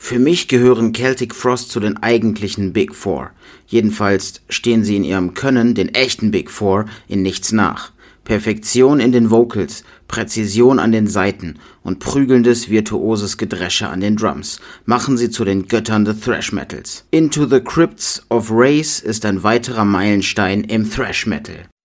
Für mich gehören Celtic Frost zu den eigentlichen Big Four. Jedenfalls stehen sie in ihrem Können den echten Big Four in nichts nach. Perfektion in den Vocals, Präzision an den Saiten und prügelndes virtuoses Gedresche an den Drums machen sie zu den Göttern des Thrash Metals. Into the Crypts of Race ist ein weiterer Meilenstein im Thrash Metal.